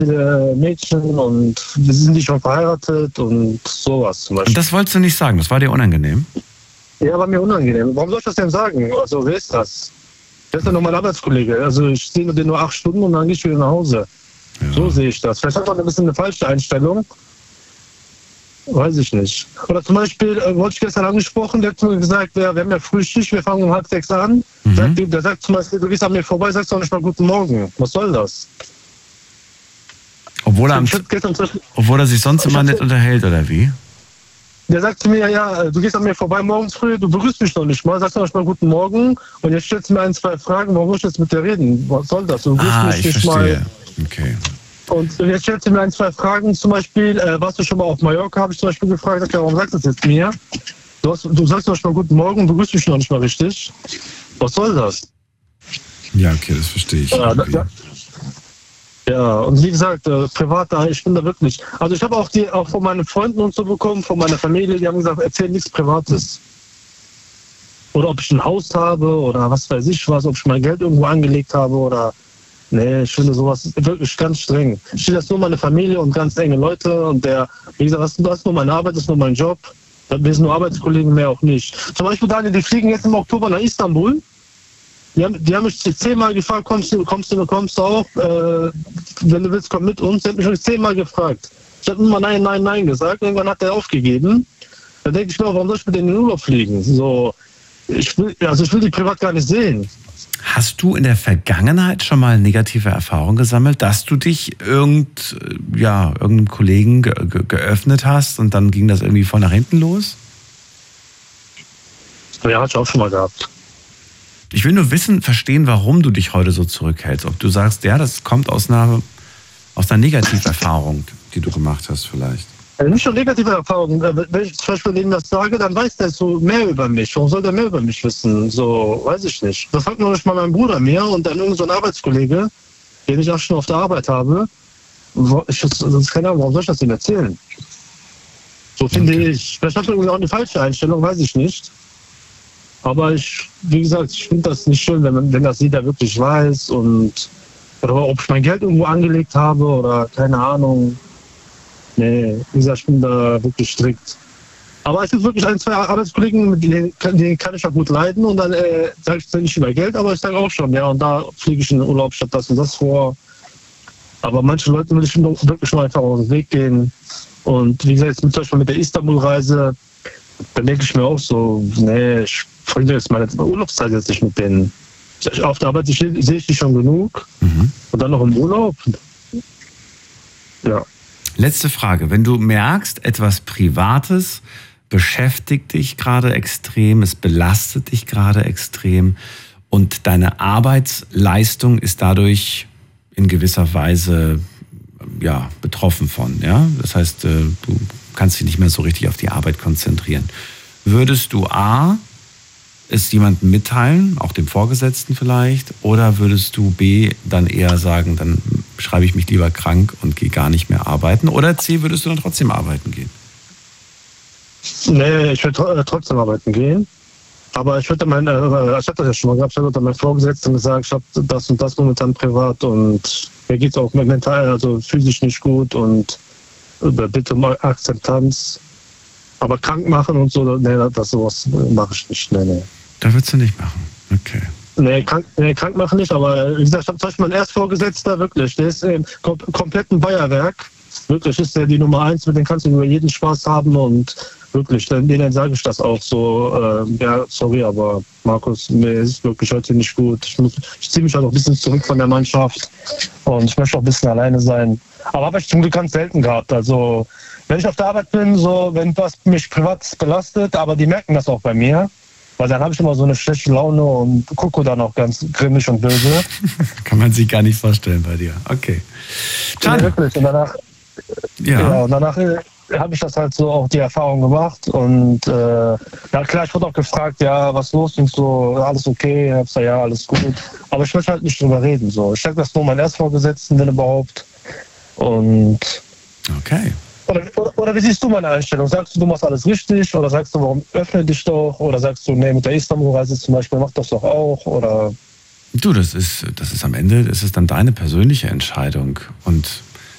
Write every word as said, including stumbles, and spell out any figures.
viele Mädchen und wir sind nicht schon verheiratet und sowas zum Beispiel. Und das wolltest du nicht sagen, das war dir unangenehm? Ja, war mir unangenehm. Warum soll ich das denn sagen? Also, wer ist das? Wer ist denn nur mein Arbeitskollege? Also, ich sehe den nur acht Stunden und dann gehe ich wieder nach Hause. Ja. So sehe ich das. Vielleicht hat man ein bisschen eine falsche Einstellung. Weiß ich nicht. Oder zum Beispiel, äh, wollte ich gestern angesprochen, der hat mir gesagt, wir, wir haben ja Frühstück, wir fangen um halb sechs an. Mhm. Sagt, der sagt zum Beispiel, du gehst an mir vorbei, sagst doch nicht mal guten Morgen. Was soll das? Obwohl er, am, obwohl er sich sonst immer nett unterhält, oder wie? Der sagt zu mir, ja, du gehst an mir vorbei morgens früh, du begrüßt mich noch nicht mal, sagst doch nicht mal guten Morgen und jetzt stellst du mir ein, zwei Fragen, warum muss ich jetzt mit dir reden? Was soll das? Du begrüßt ah, mich ich nicht verstehe. mal. Okay. Und jetzt stellst du mir ein, zwei Fragen, zum Beispiel, äh, warst du schon mal auf Mallorca, habe ich zum Beispiel gefragt, okay, warum sagst du das jetzt mir? Du, hast, du sagst doch nicht mal guten Morgen, du begrüßt mich noch nicht mal richtig. Was soll das? Ja, okay, das verstehe ich. Ja, ja. Ja, und wie gesagt, äh, privat, ich bin da wirklich. Also ich habe auch die auch von meinen Freunden und so bekommen, von meiner Familie, die haben gesagt, erzähl nichts Privates. Oder ob ich ein Haus habe oder was weiß ich was, ob ich mein Geld irgendwo angelegt habe oder. Nee, ich finde sowas wirklich ganz streng. Ich stehe das nur meine Familie und ganz enge Leute und der, wie gesagt, das, das ist nur meine Arbeit, das ist nur mein Job. Wir sind nur Arbeitskollegen, mehr auch nicht. Zum Beispiel, Daniel, die fliegen jetzt im Oktober nach Istanbul. Die haben, die haben mich zehnmal gefragt, kommst du, kommst du, kommst du auch? Äh, wenn du willst, komm mit uns. Die haben mich schon zehnmal gefragt. Ich habe immer nein, nein, nein gesagt. Irgendwann hat er aufgegeben. Da denke ich mir, warum soll ich mit denen in den Urlaub fliegen? So, ich will, also ich will die privat gar nicht sehen. Hast du in der Vergangenheit schon mal negative Erfahrungen gesammelt, dass du dich irgend, ja, irgendeinem Kollegen ge- ge- geöffnet hast und dann ging das irgendwie voll nach hinten los? Ja, hatte ich auch schon mal gehabt. Ich will nur wissen, verstehen, warum du dich heute so zurückhältst. Ob du sagst, ja, das kommt aus einer, aus einer Negativerfahrung, die du gemacht hast vielleicht. Also nicht schon negative Erfahrungen. Wenn ich zum Beispiel denen das sage, dann weiß der so mehr über mich. Warum soll der mehr über mich wissen? So, weiß ich nicht. Das sagt noch nicht mal mein Bruder mir und dann irgend so ein Arbeitskollege, den ich auch schon auf der Arbeit habe. Ich, das ist keine Ahnung, warum soll ich das ihm erzählen? So finde okay. ich. Vielleicht hat er irgendwie auch eine falsche Einstellung, weiß ich nicht. Aber ich, wie gesagt, ich finde das nicht schön, wenn, man, wenn das jeder wirklich weiß und oder ob ich mein Geld irgendwo angelegt habe oder keine Ahnung. Nee, wie gesagt, ich bin da wirklich strikt. Aber es gibt wirklich ein, zwei Arbeitskollegen, denen kann, denen kann ich auch gut leiden und dann äh, sage ich nicht über Geld, aber ich sage auch schon, ja, und da fliege ich in den Urlaub statt das und das vor. Aber manche Leute will ich wirklich nur einfach aus dem Weg gehen. Und wie gesagt, jetzt zum Beispiel mit der Istanbul-Reise, dann denke ich mir auch so, nee, ich verbringe jetzt meine Urlaubszeit jetzt nicht mit denen. Auf der Arbeit sehe ich die schon genug. Mhm. Und dann noch im Urlaub. Ja. Letzte Frage. Wenn du merkst, etwas Privates beschäftigt dich gerade extrem, es belastet dich gerade extrem und deine Arbeitsleistung ist dadurch in gewisser Weise ja, betroffen von. Ja? Das heißt, du kannst dich nicht mehr so richtig auf die Arbeit konzentrieren. Würdest du A, es jemandem mitteilen, auch dem Vorgesetzten vielleicht, oder würdest du B, dann eher sagen, dann schreibe ich mich lieber krank und gehe gar nicht mehr arbeiten, oder C, würdest du dann trotzdem arbeiten gehen? Nee, ich würde trotzdem arbeiten gehen, aber ich würde mein, äh, ich habe das ja schon mal gehabt, ich habe meinem Vorgesetzten gesagt, ich habe das und das momentan privat und mir geht es auch mental, also physisch nicht gut und bitte mal Akzeptanz, aber krank machen und so, nee, das sowas mache ich nicht, nee, nee. Da würdest du nicht machen, okay. Nee, krank, nee, krank machen nicht, aber wie gesagt, ich habe zum Beispiel mein Erstvorgesetzter, wirklich, der ist im kom- kompletten Bayerwerk, wirklich ist der die Nummer eins, mit dem kannst du über jeden Spaß haben und wirklich, denen sage ich das auch so, äh, ja, sorry, aber Markus, mir ist wirklich heute nicht gut. Ich, muss, ich ziehe mich halt auch ein bisschen zurück von der Mannschaft und ich möchte auch ein bisschen alleine sein. Aber habe ich zum Glück ganz selten gehabt, also wenn ich auf der Arbeit bin, so, wenn was mich privat belastet, aber die merken das auch bei mir, weil dann habe ich immer so eine schlechte Laune und gucke dann auch ganz grimmig und böse. Kann man sich gar nicht vorstellen bei dir. Okay. Ja, wirklich. Und danach, ja. Ja, und danach äh, habe ich das halt so auch die Erfahrung gemacht. Und äh, ja klar, ich wurde auch gefragt, ja, was ist los? Und so, alles okay? Ich habe gesagt, ja, alles gut. Aber ich möchte halt nicht drüber reden. So. Ich sage das nur meinen Erstvorgesetzten, wenn überhaupt. Und okay. Oder, oder, oder wie siehst du meine Einstellung? Sagst du, du machst alles richtig? Oder sagst du, warum öffne dich doch? Oder sagst du, nee, mit der Istanbul-Reise zum Beispiel, mach das doch auch? Oder du, das ist, das ist am Ende, das ist dann deine persönliche Entscheidung. Und